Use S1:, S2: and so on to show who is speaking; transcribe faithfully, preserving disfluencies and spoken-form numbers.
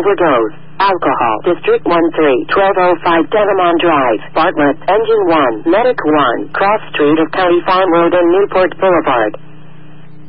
S1: overdose. Alcohol. District one three, twelve oh five Devamon Drive, Bartlett. Engine one, Medic one, Cross Street of County Farm Road and Newport Boulevard.